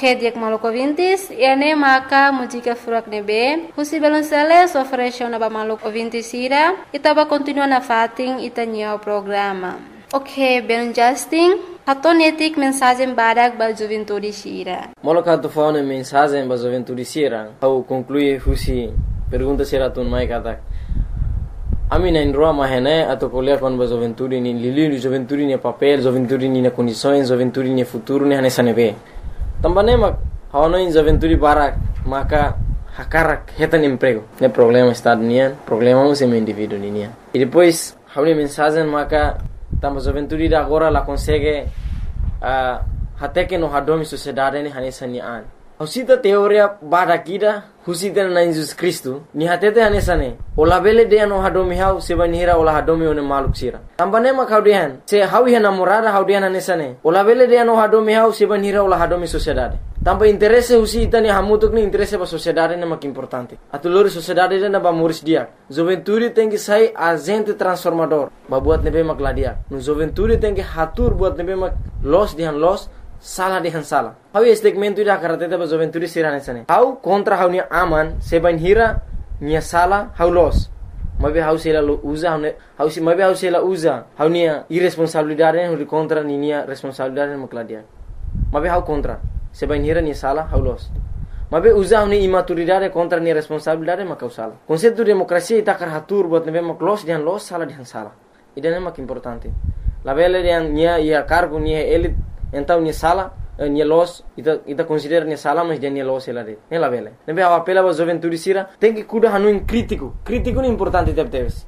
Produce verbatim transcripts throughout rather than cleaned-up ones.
Ok, dia maluco ouvintes, e ane maka música furak nebe, husi belunsele sofresho na ba maluco ouvintes ira, itaba continua na fating itanyo programa. Ok, belun Justin, hatonetik mensagem badak ba juventude sira. Moloka tu faune mensagem ba juventude sira, au conclui husi pergunta sira tun mai katak. Ami na indroa mahene atau kuliah kon ba juventude ni lili juventude ni papel, juventude ni na condições, juventude ni futuro ni hanesa nebe. Também mak hawano in juventude barak maka hakarak hetan emprego. Ne problema estado nian, problema um sem indivíduo nian. E depois hawni mensagem maka tamba juventude da agora la consegue uh, até que no hadomi sociedade ni hanesa nian. Husita teoria barakida husita na Jesus Cristo ni hatete hanesa ne. Ola bele de no hadomi hau sebanira ola hadomi one maluk sira. Tambane mak haudian se hawi namorada haudian hanesa ne. Ola bele de no hadomi hau sebanira ola hadomi sociedade. Tamba interesse husita ni hamutuk ni interesse ba sociedade ne mak importante. Atulori sociedade na ba muris dia. Juventude tem que sai agente transformador. Ba buat nebe mak ladia. No juventude tem que hatur buat nebe mak los dihan los salah dihan salah. Hau statement ida karateta ba juventude sira nesane. Hau kontra hau ni aman seban hira nia salah hau los. Mabe hau sela lo usa hau hau si mabe hau sela usa hau nia irresponsabilidade hau contra ni nia responsabilidade makladia. Mabe hau contra seban hira nia salah hau los. Mabe usa hau ni imaturidade contra nia responsabilidade makau salah. Konsepto demokrasia ita karatur buat nebe mak los dihan los salah dihan salah. Ida mak importante. La bele dihan nia ia cargo nia elit então ni sala ni los ita ita considera ni sala mas dia ni los ela de ela vele nebe a apela ba juventude sira tem que cuidar hanu in crítico crítico ni importante tep teves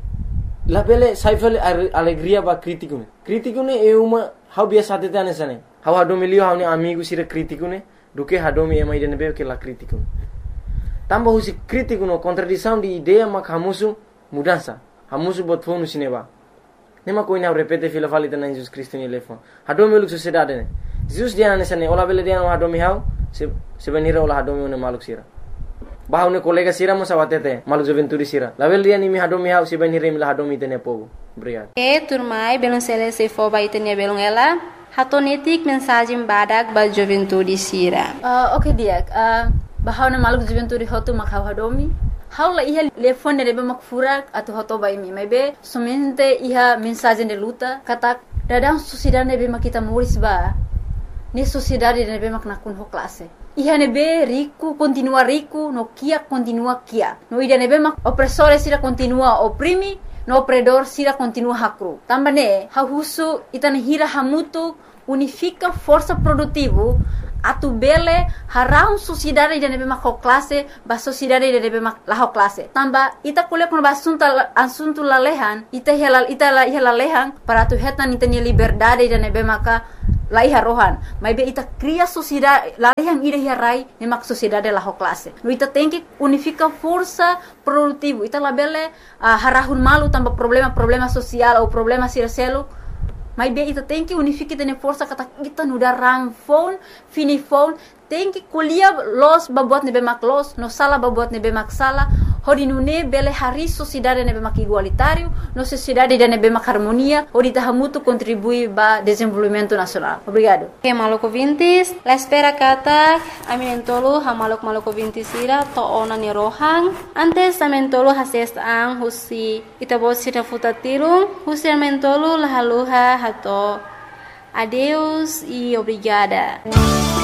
la vele saifel alegria ba crítico ne crítico ne é uma how biasa tete anesane how hado milio how ni amigo sira crítico ne do que hado mi ema ide nebe que la crítico tamba husi crítico no contradição de ideia mak hamusu mudança hamusu bot fonu sineba nema koina repete fila falita na Jesus Cristo ni lefon hado mi luk sociedade ne Jesus dia na sane ola bele dia no hado mi hau se se venira ola hado mi ne maluk sira bahau ne kolega sira mo sawatete maluk juventude sira la bele dia ni mi hado mi hau se venira mi la hado mi tene pogo obrigado e turmai belum sele se fo ba itenia belum ela hatonetik mensagem badak ba juventude sira uh, okay dia uh, bahau ne maluk juventude hotu makau hado mi Haula iha telefone nebe mak furak atau hoto bai mi maybe somente iha mensagem de luta kata dadang sociedade nebe mak kita muris ba ni sociedade nebe mak nakun ho classe iha nebe rico continua rico no kia continua kia no ida nebe mak opressore sira continua oprimi no opredor sira continua hakru tambane hahusu itane hira hamutu unifica força produtivo atu bele harau sociedade de nebe mak classe ba sociedade de nebe mak la classe tamba ita kule kun basunta asunto la lehan ita helal ita la hela lehan para tu hetan ita ni liberdade de nebe maka la iha rohan mai be ita cria sociedade la lehan ida hirai ne mak sociedade la classe no ita tem que unifica força produtivo ita la bele uh, harahun malu tamba problema problema social ou problema sircelo Mas bem, ita tem que unificar tene força kata kita nuda rang phone, fini phone, tem que colher los babuat nebe mak los, no sala babuat nebe mak sala, hodi nune bele hari sociedade nebe mak igualitário, no sociedade de nebe mak harmonia, hodi tahamutu contribui ba desenvolvimento nacional. Obrigado. Ok, maluco vintis, la espera kata, aminentolo ha maluk maluco vintis ira to ona ni rohang, antes amentolo hases ang husi itabos sira futatirung, husi amentolo lahaluha hato. Adeus e obrigada.